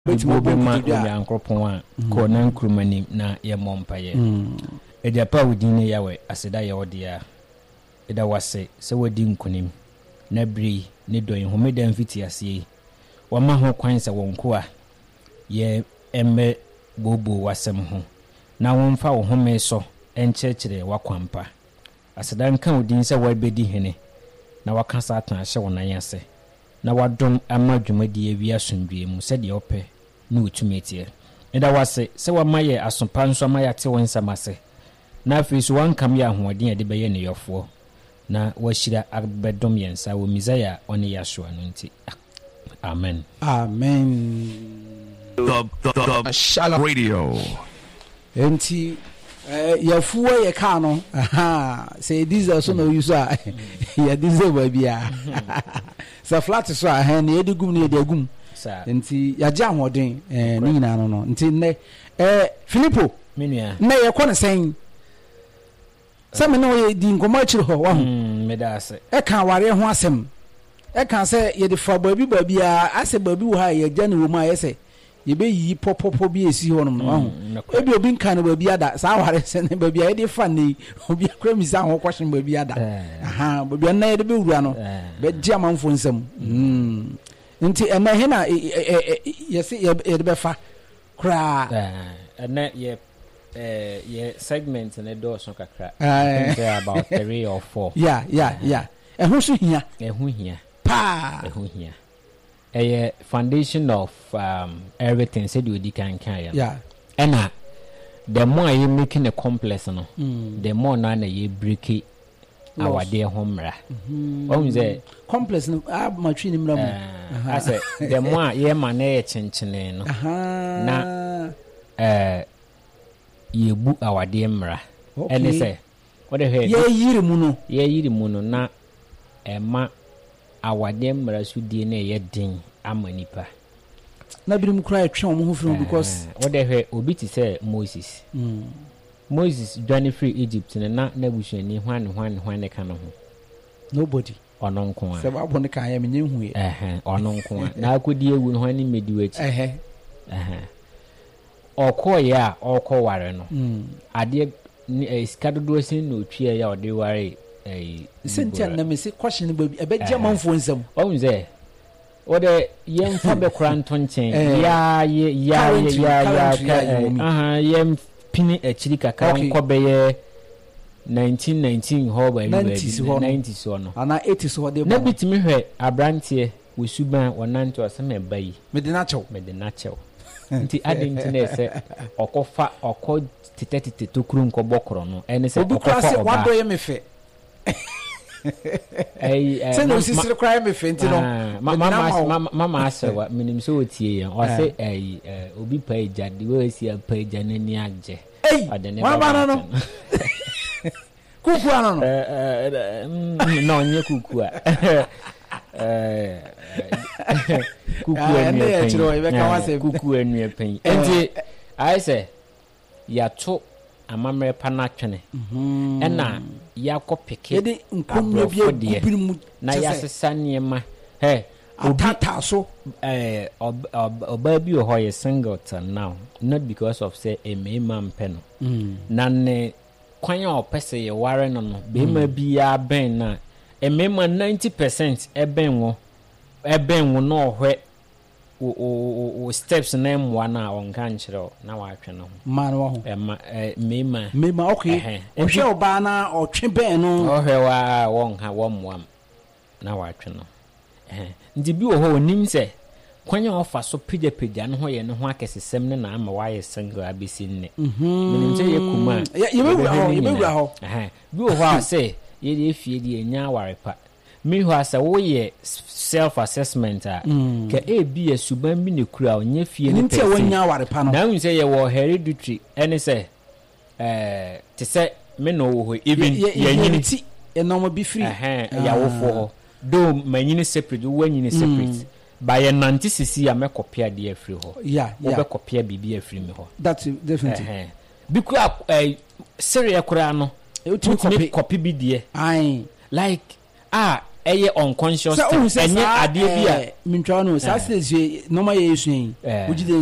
betimo yankropon a ko na nkrumani na ye mompaye edepa wudine yawe aseda ye odia eda wase se wadi nkunim na bri ne don homeda mfiti ase wama ho kwan se wonko a ye emme bobo wasem ho na wonfa wo home so enkyekere wakwampa aseda nka wudin se wabedi hene na wakasa atan ahye wonan ase na wadom ama dwumadi awia sondwe mu se de ope na utumetie eda wase se wamaye asompa nso amaye te wonsamase na afisu wankam ya hoɔden ade bɛyɛ ne yɔfo na washira abedom yensa wo Mizaya oni Yashua no nti amen the Shalom Radio enti yafuwa ye ka no say diesel so no use ya diesel ba bia sa flat so a na edigum na edagum enti ya gya hoɔden ni nyina no enti ne Filipo menua na ye kɔ ne sɛn sɛme ne wo di nkomo akiri ho wa medase ka ware ho asɛm ka sɛ ye de fa baabi a asɛ baabi wo ha ye gya ne wo ma ye sɛ ye be yi popopo bi esi ho no wa ho ebi obi nka no baabi ada saa ware sɛ ne baabi a ye de fa ne obi akra mi sa ho kwahye baabi ada baabi na ye de be wura no be gya manfo nsɛm nti ɛna he na ye se ye de be fa kra ɛna ye segment in the door so kakra about 3 or 4 yeah ehun so hia pa ehun hia foundation of everything said you di kan yeah and the more you making a complex no the more na you break our dear homra say complex no matwi ni mra mu I say the more ye man na chenchene no na yebu awade mra ene se wode he ye yiri mu no na ema awade mra so die na ye den amanipa na birim kra atwe o ho from because wode he obi ti se Moses journey free Egypt na bushani hwan ka no ho nobody ono nko a se ba bone kan ya menye hu ye ono nko a na akodi ewu no hwan mediwachi okoya okoware no ade skadodo sin no twie ya ode ware sentia na me se question ba ebegye manfo nsam onze ode yemfa be kora ntonchen ya yem pini achiri kaka nkobeye 1919 ho ba 90s ho no ana 80s ho de na bitimi hwe abrantie wosuban wonanto asem ebayi medinacho nti adinti na se okofa oko tete tokuru nkobokoro no ene se okofa oba wado ye mefe se no sisire kra ye mefe nti no mama asewa minim so otie ye o se obi paeja de we si paeja nani agje adene ba no kuku ano no nye kuku a kuku enu pen enti I say ya to amamre panatwene ena ya kopeke yede nkomwe bia kubimu na ya sesa niema otata so oba bi o hoye singleton now not because of say a man pen na ne kwanya opese ye ware no be ma bi ya ben na emema 90% eben wo no hwe o steps na emwa na onka nkyerɛ na watwe no man wo ho mema okay o hwe oba na otwe ben no o hwe wa wonha womwam na watwe no ndi bi wo ho onim sɛ kwanya ofa so pagya no ho ye ne ho akesesem ne na ama waye single abesi nne menim sɛ yekuma yebewura ho bi wo ho a sɛ ye efie di enya warepa me ho asa wo ye self assessment a ka ebi asuban bi ne kura onye fie ne pese wonya warepa no na hu sɛ ye wo hereditary ene sɛ te sɛ me no wo ho even yanyini enom bi free ya wo fo ho do manyini separate wo wanyini separate ba ye nante sisi ya mekopia de afiri ho wo be kopia bibi afiri me ho that's definitely bi kura serial kura no utumi copy bi de ai like ɛyɛ unconscious sɛ ɛnyɛ adeɛ bi a mentwa no saa stage normal yɛ yɛsua yi wogye